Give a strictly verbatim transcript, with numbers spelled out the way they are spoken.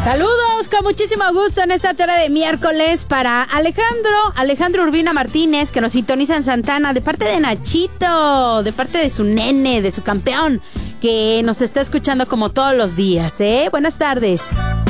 Saludos con muchísimo gusto en esta tarde de miércoles para Alejandro, Alejandro Urbina Martínez, que nos sintoniza en Santana, de parte de Nachito, de parte de su nene, de su campeón, que nos está escuchando como todos los días, ¿eh? Buenas tardes.